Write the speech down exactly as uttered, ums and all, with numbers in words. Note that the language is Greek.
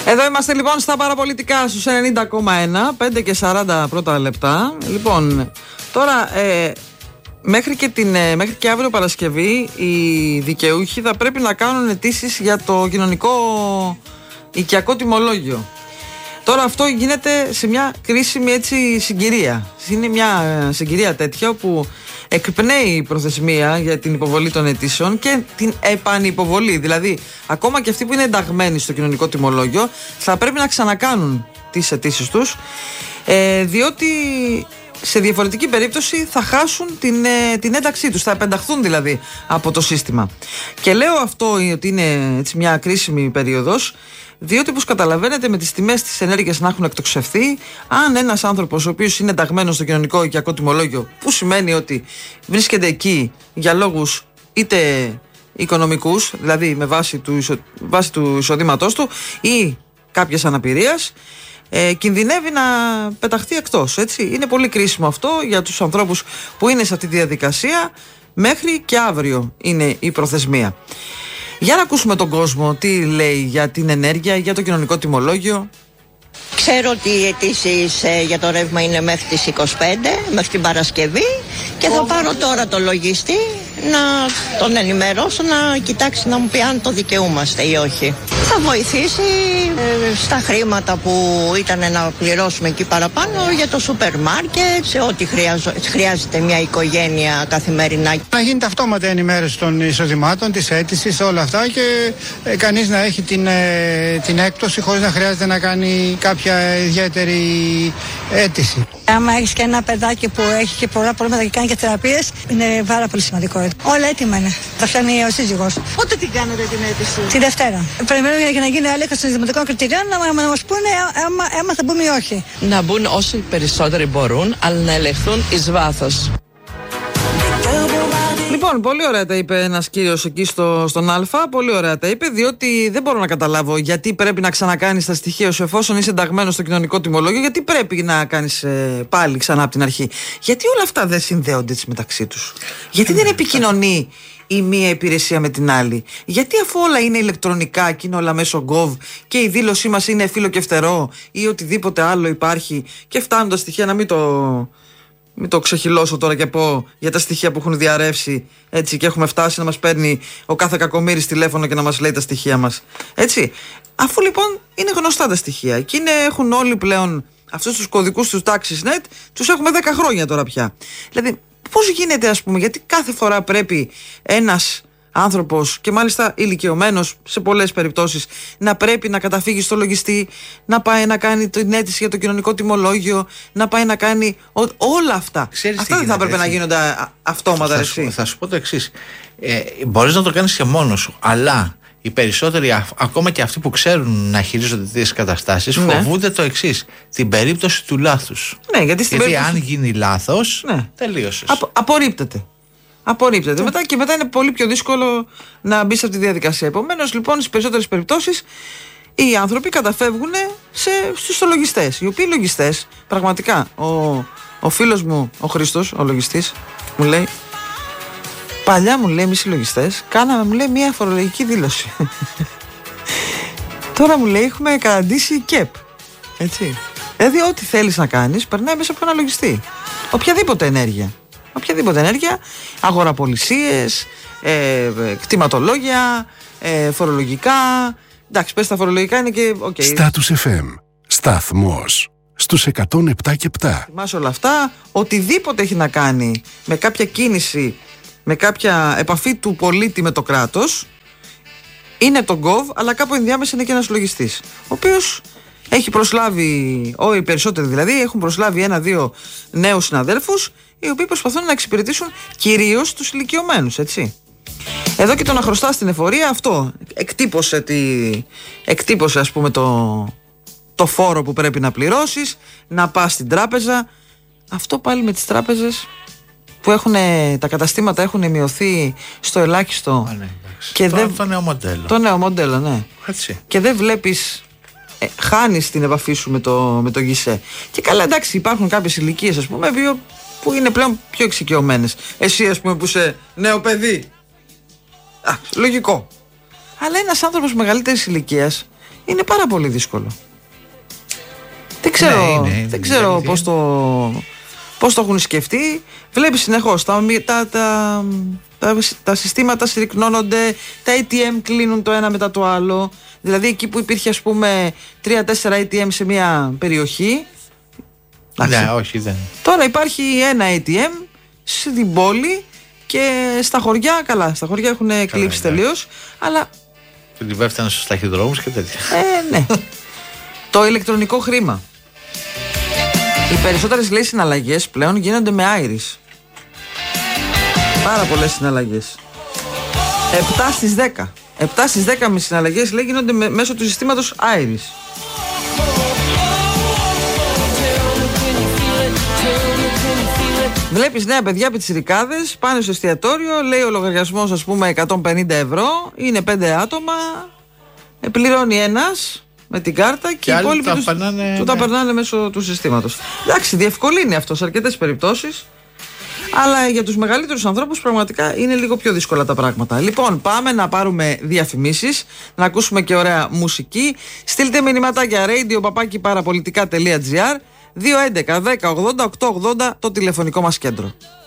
Εδώ είμαστε λοιπόν στα παραπολιτικά στους ενενήντα κόμμα ένα, πέντε και σαράντα πρώτα λεπτά. Λοιπόν, τώρα ε, μέχρι, και την, ε, μέχρι και αύριο Παρασκευή οι δικαιούχοι θα πρέπει να κάνουν αιτήσεις για το κοινωνικό οικιακό τιμολόγιο. Τώρα αυτό γίνεται σε μια κρίσιμη έτσι συγκυρία. Είναι μια συγκυρία τέτοια όπου εκπνέει η προθεσμία για την υποβολή των αιτήσεων και την επανυποβολή. Δηλαδή, ακόμα και αυτοί που είναι ενταγμένοι στο κοινωνικό τιμολόγιο θα πρέπει να ξανακάνουν τις αιτήσεις τους, ε, διότι σε διαφορετική περίπτωση θα χάσουν την, ε, την ένταξή τους, θα επενταχθούν δηλαδή από το σύστημα. Και λέω αυτό ότι είναι έτσι μια κρίσιμη περίοδος, διότι όπως καταλαβαίνετε με τις τιμές της ενέργειας να έχουν εκτοξευθεί, αν ένας άνθρωπος ο οποίος είναι ενταγμένος στο κοινωνικό οικιακό τιμολόγιο, που σημαίνει ότι βρίσκεται εκεί για λόγους είτε οικονομικούς, δηλαδή με βάση του, εισο, βάση του εισοδήματός του ή κάποιας αναπηρίας, ε, κινδυνεύει να πεταχθεί εκτός, έτσι. Είναι πολύ κρίσιμο αυτό για τους ανθρώπους που είναι σε αυτή τη διαδικασία. Μέχρι και αύριο είναι η προθεσμία. Για να ακούσουμε τον κόσμο τι λέει για την ενέργεια, για το κοινωνικό τιμολόγιο. Ξέρω ότι οι αιτήσεις ε, για το ρεύμα είναι μέχρι τις είκοσι πέντε, μέχρι την Παρασκευή, και θα πάρω τώρα το λογιστή να τον ενημερώσω, να κοιτάξει να μου πει αν το δικαιούμαστε ή όχι. Θα βοηθήσει ε, στα χρήματα που ήταν να πληρώσουμε εκεί παραπάνω για το σούπερ μάρκετ, σε ό,τι χρειάζο, χρειάζεται μια οικογένεια καθημερινά. Να γίνεται αυτόματα ενημέρωση των εισοδημάτων, της αίτησης, όλα αυτά, και ε, κανείς να έχει την, ε, την έκπτωση χωρίς να χρειάζεται να κάνει κάποια ιδιαίτερη αίτηση. Άμα έχεις και ένα παιδάκι που έχει και πολλά προβλήματα και κάνει και θεραπείες, είναι πάρα πολύ σημαντικό. Όλα έτοιμα είναι. Τα φτιάχνει ο σύζυγος. Πότε την κάνετε την αίτηση? Τη Δευτέρα. Περιμένουμε για να γίνει έλεγχος των δημοτικών κριτηρίων να μας πούνε άμα, άμα θα μπούμε ή όχι. Να μπουν όσοι περισσότεροι μπορούν, αλλά να ελεγχθούν εις βάθος. Λοιπόν, πολύ ωραία τα είπε ένας κύριος εκεί στο, στον Α. Πολύ ωραία τα είπε, διότι δεν μπορώ να καταλάβω γιατί πρέπει να ξανακάνεις τα στοιχεία σου εφόσον είσαι ενταγμένος στο κοινωνικό τιμολόγιο. Γιατί πρέπει να κάνεις ε, πάλι ξανά από την αρχή. Γιατί όλα αυτά δεν συνδέονται έτσι μεταξύ τους. Γιατί δεν επικοινωνεί η μία υπηρεσία με την άλλη. Γιατί αφού όλα είναι ηλεκτρονικά και είναι όλα μέσω Gov και η δήλωσή μας είναι φύλλο και φτερό ή οτιδήποτε άλλο υπάρχει και φτάνουν τα στοιχεία, να μην το. Μην το ξεχυλώσω τώρα και πω για τα στοιχεία που έχουν διαρρεύσει, έτσι, και έχουμε φτάσει να μας παίρνει ο κάθε κακομοίρης τηλέφωνο και να μας λέει τα στοιχεία μας. Έτσι. Αφού λοιπόν είναι γνωστά τα στοιχεία και είναι, έχουν όλοι πλέον αυτούς τους κωδικούς του TaxisNet, τους έχουμε δέκα χρόνια τώρα πια. Δηλαδή, πώς γίνεται, ας πούμε, γιατί κάθε φορά πρέπει ένας άνθρωπος, και μάλιστα ηλικιωμένος σε πολλές περιπτώσεις, να πρέπει να καταφύγει στο λογιστή, να πάει να κάνει την αίτηση για το κοινωνικό τιμολόγιο, να πάει να κάνει ό, όλα αυτά. Ξέρεις αυτά δεν θα έπρεπε να γίνονται αυτόματα, θα, εσύ. Σου, θα σου πω το εξής. Ε, μπορείς να το κάνεις και μόνος σου, αλλά οι περισσότεροι, α, ακόμα και αυτοί που ξέρουν να χειρίζονται τέτοιες καταστάσεις, ναι, φοβούνται το εξής: την περίπτωση του λάθους. Ναι, γιατί στην γιατί περίπτωση... αν γίνει λάθος, ναι, τελείωσες. Απο, απορρίπτεται. Απορρίπτεται. Yeah. Μετά, και μετά είναι πολύ πιο δύσκολο να μπει σε αυτή τη διαδικασία. Επομένως, λοιπόν, στις περισσότερες περιπτώσεις οι άνθρωποι καταφεύγουν σε, στους λογιστές. Οι οποίοι λογιστές, πραγματικά, ο, ο φίλος μου, ο Χρήστος, ο λογιστής, μου λέει, παλιά μου λέει, εμείς οι λογιστές κάναμε, μου λέει, μια φορολογική δήλωση. Τώρα μου λέει, έχουμε καταντήσει ΚΕΠ. Έτσι. Δηλαδή, ό,τι θέλεις να κάνεις, περνάει μέσα από ένα λογιστή. Οποιαδήποτε ενέργεια. Οποιαδήποτε ενέργεια, αγοραπολισίες, ε, κτηματολόγια, ε, φορολογικά. Εντάξει, πες τα φορολογικά είναι και. Okay. Στάτους εφ εμ. Σταθμός. Στους εκατόν επτά και επτά. Θυμάσαι όλα αυτά. Οτιδήποτε έχει να κάνει με κάποια κίνηση, με κάποια επαφή του πολίτη με το κράτος, είναι το Gov, αλλά κάπου ενδιάμεσα είναι και ένας λογιστής. Ο οποίος έχει προσλάβει, όλοι οι περισσότεροι δηλαδή, έχουν προσλάβει ένα-δύο νέους συναδέλφους, οι οποίοι προσπαθούν να εξυπηρετήσουν κυρίως τους ηλικιωμένους, έτσι. Εδώ και το να χρωστάς την εφορία, αυτό εκτύπωσε, τη, εκτύπωσε ας πούμε το, το φόρο που πρέπει να πληρώσεις, να πας στην τράπεζα. Αυτό πάλι με τις τράπεζες που έχουν, τα καταστήματα έχουν μειωθεί στο ελάχιστο. Α, ναι, και το, δεν, το νέο μοντέλο. Το νέο μοντέλο, ναι. Έτσι. Και δεν βλέπεις, ε, χάνεις την επαφή σου με το, με το γκισέ. Και καλά, εντάξει, υπάρχουν κάποιες ηλικίες, ας πούμε, που είναι πλέον πιο εξοικειωμένες. Εσύ, ας πούμε, που είσαι νέο παιδί. Α, λογικό. Αλλά ένας άνθρωπος μεγαλύτερης ηλικίας είναι πάρα πολύ δύσκολο. Δεν ξέρω, ναι, είναι, δεν ξέρω είναι, πώς, το, πώς το έχουν σκεφτεί. Βλέπεις συνεχώς τα, τα, τα, τα, τα συστήματα συρρυκνώνονται, τα έι τι εμ κλείνουν το ένα μετά το άλλο. Δηλαδή εκεί που υπήρχε ας πούμε τρία τέσσερα έι τι εμ σε μια περιοχή, ναι, όχι, δεν. τώρα υπάρχει ένα έι τι εμ στην πόλη και στα χωριά, καλά, στα χωριά έχουν κλείψει τελείως, αλλά... Και την πέφτανε στους ταχυδρόμους και τέτοια. Ε, ναι. Το ηλεκτρονικό χρήμα. Οι περισσότερες λέει συναλλαγές πλέον γίνονται με Iris. Πάρα πολλές συναλλαγές. επτά στις δέκα. επτά στις δέκα με συναλλαγές λέει γίνονται με, μέσω του συστήματος Iris. Βλέπεις νέα παιδιά πιτσιρικάδες πάνε στο εστιατόριο, λέει ο λογαριασμός ας πούμε εκατόν πενήντα ευρώ, είναι πέντε άτομα, πληρώνει ένας με την κάρτα και, και οι υπόλοιποι τα τους, περνάνε, του τα ναι. περνάνε μέσω του συστήματος. Εντάξει, διευκολύνει αυτό σε αρκετές περιπτώσεις, αλλά για τους μεγαλύτερους ανθρώπους πραγματικά είναι λίγο πιο δύσκολα τα πράγματα. Λοιπόν, πάμε να πάρουμε διαφημίσεις, να ακούσουμε και ωραία μουσική. Στείλτε μηνυματάκια radio παπάκι παραπολιτικά τελεία τζι άρ, δύο έντεκα δέκα ογδόντα οκτακόσια ογδόντα το τηλεφωνικό μας κέντρο.